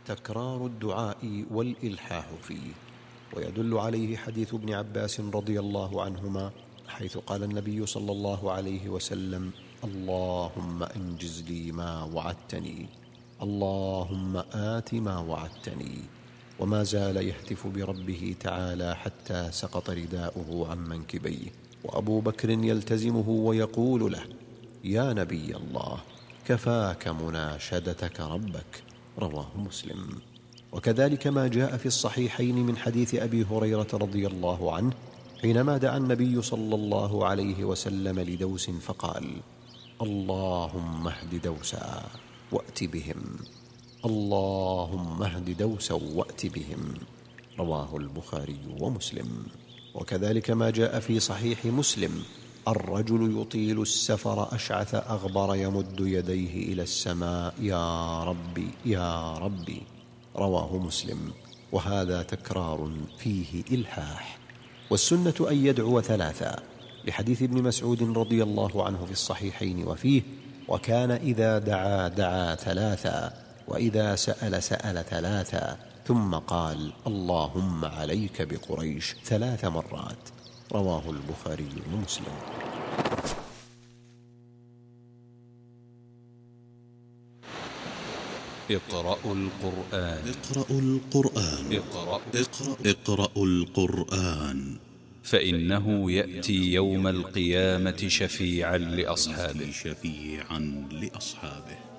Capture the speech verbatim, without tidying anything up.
تكرار الدعاء والإلحاح فيه. ويدل عليه حديث ابن عباس رضي الله عنهما، حيث قال النبي صلى الله عليه وسلم: اللهم أنجز لي ما وعدتني، اللهم آت ما وعدتني. وما زال يهتف بربه تعالى حتى سقط رداؤه عن منكبيه، وأبو بكر يلتزمه ويقول له: يا نبي الله، كفاك مناشدتك ربك. رواه مسلم. وكذلك ما جاء في الصحيحين من حديث أبي هريرة رضي الله عنه، حينما دعا النبي صلى الله عليه وسلم لدوس فقال: اللهم اهد دوسا وأت بهم، اللهم اهد دوسا وأت بهم. رواه البخاري ومسلم. وكذلك ما جاء في صحيح مسلم: الرجل يطيل السفر أشعث أغبر يمد يديه إلى السماء: يا ربي يا ربي. رواه مسلم. وهذا تكرار فيه إلحاح. والسنة أن يدعو ثلاثا، لحديث ابن مسعود رضي الله عنه في الصحيحين وفيه: وكان إذا دعا دعا ثلاثا، وإذا سأل سأل ثلاثا، ثم قال: اللهم عليك بقريش ثلاث مرات. رواه البخاري ومسلم. اقرأوا القرآن. اقرأوا القرآن. اقرأوا. اقرأوا. اقرأوا القرآن، فإنه يأتي يوم القيامة شفيعا لأصحابه. شفيعا لأصحابه.